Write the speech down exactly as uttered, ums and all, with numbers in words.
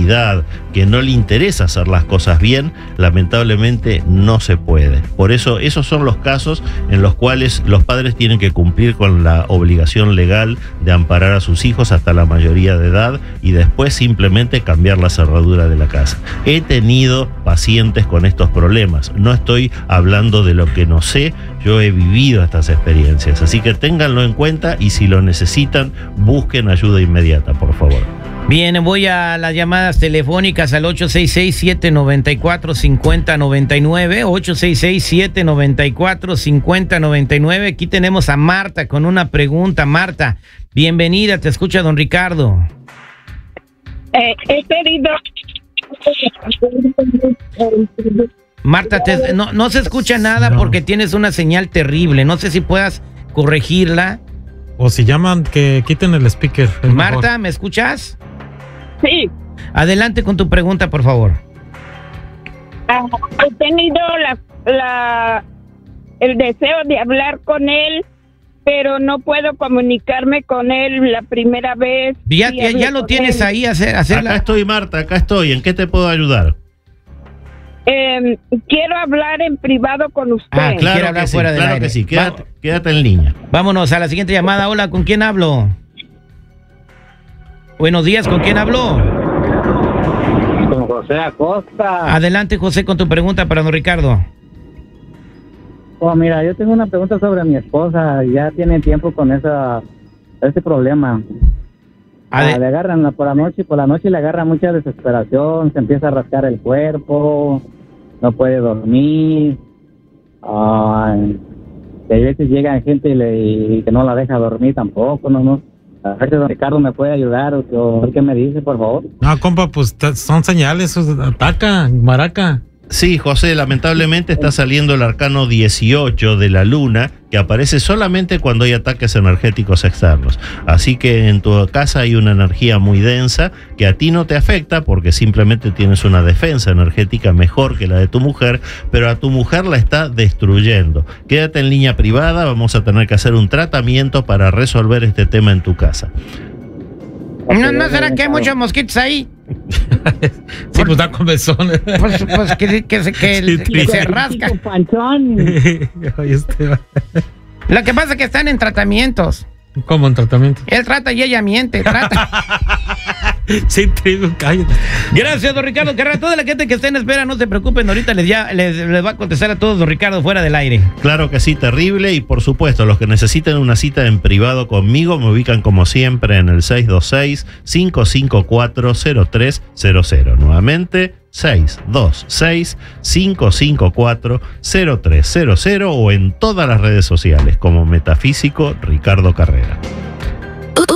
inseguridad, que no le interesa hacer las cosas bien, lamentablemente no se puede. Por eso esos son los casos en los cuales los padres tienen que cumplir con la obligación legal de amparar a sus hijos hasta la mayoría de edad y después simplemente cambiar la cerradura de la casa. He tenido pacientes con estos problemas, no estoy hablando de lo que no sé, yo he vivido estas experiencias, así que ténganlo en cuenta y si lo necesitan, busquen ayuda inmediata, por favor. Bien, voy a las llamadas telefónicas al ocho seis seis, siete nueve cuatro, cinco cero nueve nueve, ocho seis seis, siete nueve cuatro, cinco cero nueve nueve. Aquí tenemos a Marta con una pregunta. Marta, bienvenida, te escucha don Ricardo. Eh, he querido... Marta, te, no, no se escucha nada no. porque tienes una señal terrible. No sé si puedas corregirla. O si llaman, que quiten el speaker. Marta, mejor. ¿me escuchas? Sí. Adelante con tu pregunta, por favor. Uh, he tenido la, la, el deseo de hablar con él, pero no puedo comunicarme con él la primera vez. Ya, ya, ya lo tienes él. ahí, hacer, hacer Acá la... estoy, Marta, acá estoy. ¿En qué te puedo ayudar? Eh, quiero hablar en privado con usted. Ah, claro hablar que sí, fuera del claro aire. que sí. Quédate, Va... quédate en línea. Vámonos a la siguiente llamada. Hola, ¿con quién hablo? Buenos días, ¿con quién hablo? Con José Acosta. Adelante, José, con tu pregunta para don Ricardo. Oh, mira, yo tengo una pregunta sobre mi esposa. Ya tiene tiempo con esa, ese problema. Ah, le agarran por la noche, por la noche le agarra mucha desesperación, se empieza a rascar el cuerpo, no puede dormir. Ay, a veces llega gente y, le, y que no la deja dormir tampoco, no, no. A ver si don Ricardo me puede ayudar o, o qué me dice, por favor. No, compa, pues son señales, ataca, maraca. Sí, José, lamentablemente está saliendo el arcano dieciocho de la luna, que aparece solamente cuando hay ataques energéticos externos. Así que en tu casa hay una energía muy densa que a ti no te afecta porque simplemente tienes una defensa energética mejor que la de tu mujer, pero a tu mujer la está destruyendo. Quédate en línea privada, vamos a tener que hacer un tratamiento para resolver este tema en tu casa. ¿No, no será que hay muchos mosquitos ahí? Sí, pues da comezón. Pues, pues que, que, que, que, Sí, que se rasca. Lo que pasa es que están en tratamientos. ¿Cómo en tratamiento? Él trata y ella miente, trata. Sí, trigo, cállate. Gracias, don Ricardo Carrera. Toda la gente que esté en espera, no se preocupen, ahorita les, ya, les, les va a contestar a todos don Ricardo fuera del aire. Claro que sí, terrible. Y por supuesto, los que necesiten una cita en privado conmigo me ubican como siempre en el seis dos seis, cinco cinco cuatro, cero tres cero cero. Nuevamente, seis dos seis, cinco cinco cuatro, cero tres cero cero o en todas las redes sociales como Metafísico Ricardo Carrera.